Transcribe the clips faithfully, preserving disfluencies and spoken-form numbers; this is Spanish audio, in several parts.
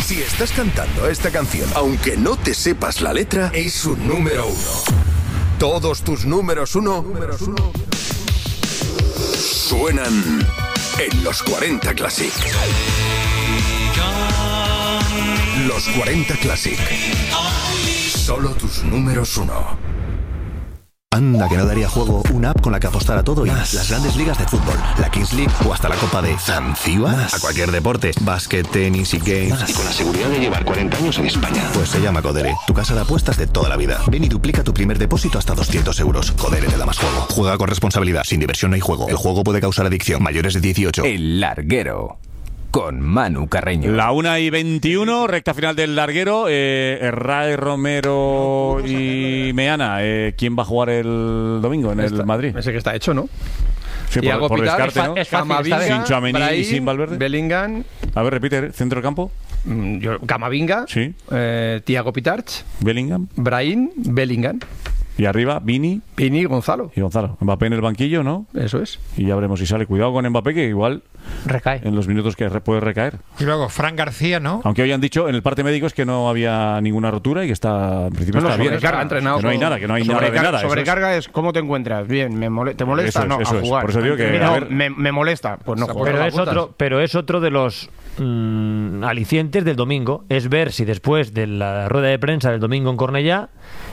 Si estás cantando esta canción, aunque no te sepas la letra, es un número uno. Todos tus números uno, números uno suenan en los cuarenta Classic. Los cuarenta Classic. Solo tus números uno. Anda, que no daría juego una app con la que apostar a todo y más. Las grandes ligas de fútbol, la Kings League o hasta la Copa de Zanzíbar. A cualquier deporte, básquet, tenis y games. Más. Y con la seguridad de llevar cuarenta años en España. Pues se llama Codere, tu casa de apuestas de toda la vida. Ven y duplica tu primer depósito hasta doscientos euros. Codere te da más juego. Juega con responsabilidad, sin diversión no hay juego. El juego puede causar adicción. Mayores de dieciocho. El Larguero. Con Manu Carreño. La una y veintiuno, recta final del Larguero. Eh, Herrera, Romero y Meana. Eh, ¿Quién va a jugar el domingo en Está, el Madrid? Ese que está hecho, ¿no? Sí, por, por descarte, ¿no? Es Camavinga, sin Tchouaméni Brahim, y sin Valverde. Bellingham. A ver, repite, centro del campo. Mm, yo, Camavinga. Sí. Eh, Thiago Pitarch. Bellingham. Brahim, Bellingham. Y arriba, Vini. Vini y Gonzalo. Y Gonzalo. Mbappé en el banquillo, ¿no? Eso es. Y ya veremos si sale. Cuidado con Mbappé, que igual recae en los minutos que puede recaer. Y luego Fran García, ¿no? Aunque hoy han dicho en el parte médico es que no había ninguna rotura y que está, en principio No, no, está bien. sobrecarga, entrenado. Que no hay nada, que no hay nada de nada. Sobrecarga es. es cómo te encuentras. Bien, me mole, ¿te molesta? Eso es, no, eso a es. jugar. Por eso digo que, Mira, a ver, me, me molesta. Pues no jugar. Pero es, otro, pero es otro de los mmm, alicientes del domingo. Es ver si después de la rueda de prensa del domingo en Cornellá,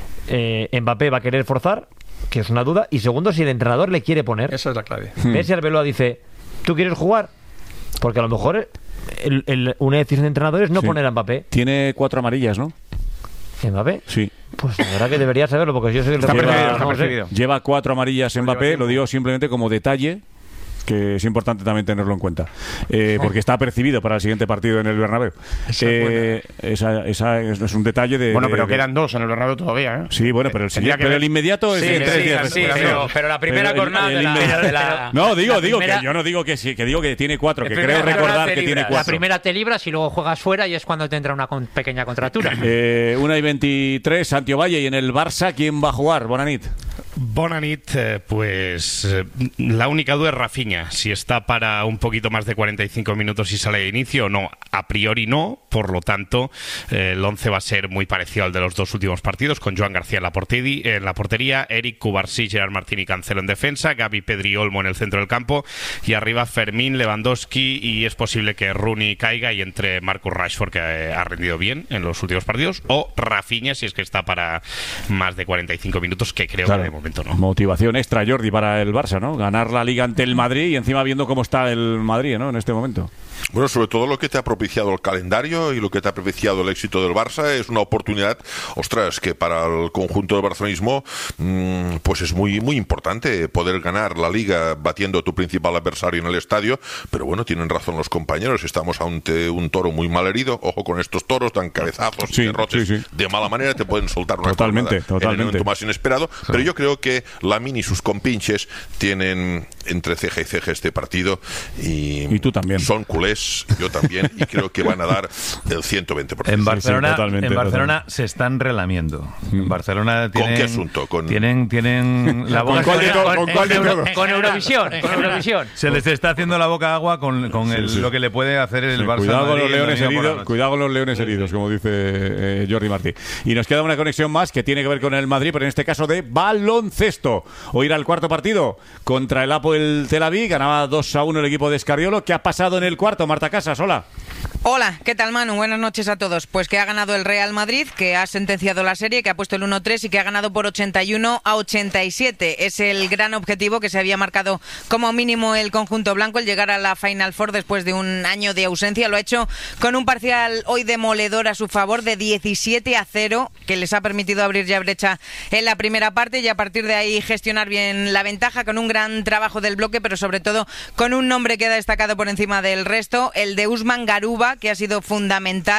eh, Mbappé va a querer forzar, que es una duda, y segundo, si el entrenador le quiere poner. Esa es la clave. Ver si Arbeloa dice, ¿tú quieres jugar? Porque a lo mejor el, el, una decisión de entrenador es no sí. poner a Mbappé. Tiene cuatro amarillas, ¿no? ¿Mbappé? Sí. Pues la verdad que debería saberlo, porque yo soy el está que percibido, lleva, está no percibido. sé. Lleva cuatro amarillas Mbappé, lo digo simplemente como detalle, que es importante también tenerlo en cuenta, eh, porque está percibido para el siguiente partido en el Bernabéu. Esa eh, esa, esa es, es un detalle de... Bueno, de, pero de, quedan dos en el Bernabéu todavía, ¿eh? Sí, bueno, pero el, siguiente, que pero ver... el inmediato es sí, en sí, tres sí, días sí, después. pero, pero la primera Pero jornada el, el de, la, inmediato... de la... No, digo, la digo primera... que yo no digo que sí, que digo que tiene cuatro, que primera creo recordar que tiene La cuatro. primera te libras y luego juegas fuera y es cuando te entra una con, pequeña contractura. Eh, una y veintitrés, Santiago Valle, y en el Barça, ¿quién va a jugar? Bonanit. Bonanit, eh, pues eh, la única duda es Rafinha, si está para un poquito más de cuarenta y cinco minutos y sale de inicio o no. A priori no, por lo tanto eh, el once va a ser muy parecido al de los dos últimos partidos, con Joan García en la, porteri- en la portería, Eric, Cubarsí, Gerard Martín y Cancelo en defensa, Gavi, Pedri y Olmo en el centro del campo, y arriba Fermín, Lewandowski, y es posible que Rooney caiga y entre Marcus Rashford, que eh, ha rendido bien en los últimos partidos, o Rafinha, si es que está para más de cuarenta y cinco minutos, que creo claro. que de momento no. Motivación extra, Jordi, para el Barça, ¿no? Ganar la Liga ante el Madrid y encima viendo cómo está el Madrid, ¿no? En este momento. Bueno, sobre todo lo que te ha propiciado el calendario y lo que te ha propiciado el éxito del Barça es una oportunidad, ostras, que para el conjunto del barcelonismo mmm, pues es muy muy importante poder ganar la Liga batiendo a tu principal adversario en el estadio, pero bueno, tienen razón los compañeros, estamos ante un toro muy mal herido, ojo con estos toros, dan cabezazos sí, y derrotes sí, sí. de mala manera, te pueden soltar una totalmente, totalmente. en el momento más inesperado, sí. Pero yo creo que Lamine y sus compinches tienen entre ceja y ceja este partido y, y tú también. Son culés, yo también, y creo que van a dar el ciento veinte por ciento. En Barcelona, sí, sí, totalmente, en Barcelona totalmente. se están relamiendo. En Barcelona tienen, ¿Con qué asunto? Con... Tienen, tienen la boca... ¿Con, con, con, con, con, con Eurovisión, con Eurovisión. Se les está haciendo la boca agua con, con el, sí, sí. lo que le puede hacer el sí, Barça. Cuidado con los leones Madrid, heridos, cuidado con los leones heridos, como dice eh, Jordi Martí. Y nos queda una conexión más que tiene que ver con el Madrid, pero en este caso de baloncesto. Hoy era el cuarto partido contra el Apoel Tel Aviv, ganaba dos a uno el equipo de Escariolo. ¿Qué ha pasado en el cuarto? Marta Casas, hola. Hola, ¿qué tal, Manu? Buenas noches a todos. Pues que ha ganado el Real Madrid, que ha sentenciado la serie, que ha puesto el uno tres y que ha ganado por ochenta y uno a ochenta y siete. Es el gran objetivo que se había marcado como mínimo el conjunto blanco, el llegar a la Final Four después de un año de ausencia. Lo ha hecho con un parcial hoy demoledor a su favor de diecisiete a cero, que les ha permitido abrir ya brecha en la primera parte y a partir de ahí gestionar bien la ventaja con un gran trabajo del bloque, pero sobre todo con un nombre que ha destacado por encima del resto, el de Usman Garuba, que ha sido fundamental.